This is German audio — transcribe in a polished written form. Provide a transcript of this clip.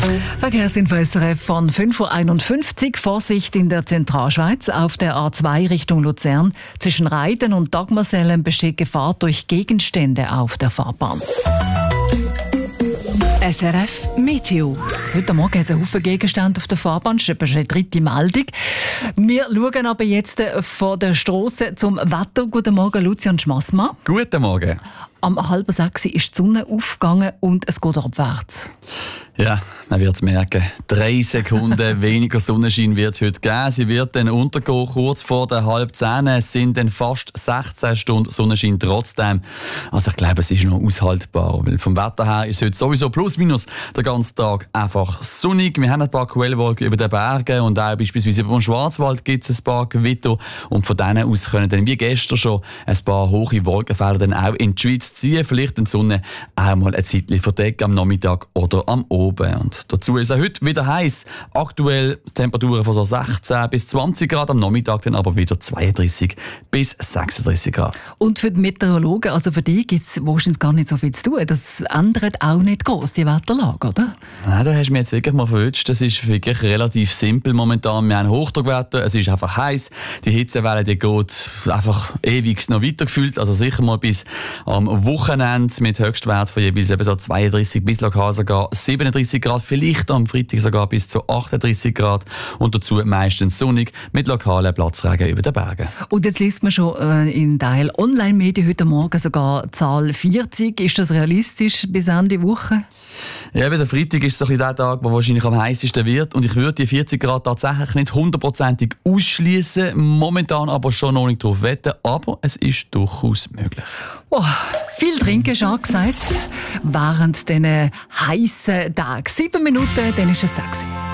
Verkehrsinfo SRF von 5:51 Uhr. Vorsicht in der Zentralschweiz auf der A2 Richtung Luzern. Zwischen Reiden und Dagmersellen besteht Gefahr durch Gegenstände auf der Fahrbahn. SRF Meteo. Heute Morgen hat es einen Haufen Gegenstände auf der Fahrbahn. Das ist etwa schon die dritte Meldung. Wir schauen aber jetzt von der Strasse zum Wetter. Guten Morgen, Lucian Schmassmann. Guten Morgen. Am 5:30 ist die Sonne aufgegangen und es geht abwärts. Ja, man wird es merken. 3 Sekunden weniger Sonnenschein wird es heute geben. Sie wird dann untergehen, kurz vor der 9:30. Es sind dann fast 16 Stunden Sonnenschein trotzdem. Also ich glaube, es ist noch aushaltbar. Weil vom Wetter her ist es heute sowieso plus minus den ganzen Tag einfach sonnig. Wir haben ein paar Quellwolken über den Bergen und auch beispielsweise über dem Schwarzwald gibt es ein paar Gewitter. Und von denen aus können dann wie gestern schon ein paar hohe Wolkenfelder dann auch in die Schweiz ziehen. Vielleicht die Sonne auch mal ein Zeitchen verdecken am Nachmittag oder am Abend. Und dazu ist es heute wieder heiß. Aktuell Temperaturen von so 16 bis 20 Grad, am Nachmittag dann aber wieder 32 bis 36 Grad. Und für die Meteorologen, also für die gibt es wahrscheinlich gar nicht so viel zu tun. Das ändert auch nicht groß die Wetterlage, oder? Nein, da hast du mich jetzt wirklich mal verwünscht. Das ist wirklich relativ simpel momentan. Wir haben Hochdruckwetter, es ist einfach heiß. Die Hitzewelle die geht einfach ewig noch weiter gefühlt. Also sicher mal bis am Wochenende mit Höchstwert von jeweils eben so 32 bis lokal sogar 37 Grad, vielleicht am Freitag sogar bis zu 38 Grad und dazu meistens sonnig mit lokalen Platzregen über den Bergen. Und jetzt liest man schon in Teil Online-Medien heute Morgen sogar Zahl 40. Ist das realistisch bis Ende Woche? Ja, der Freitag ist so ein bisschen der Tag, der wahrscheinlich am heißesten wird und ich würde die 40 Grad tatsächlich nicht 100%ig ausschließen, momentan aber schon noch nicht drauf wetten, aber es ist durchaus möglich. Oh, viel trinken ist angesagt während diesen heissen Tagen. 7 Minuten, dann ist es 6.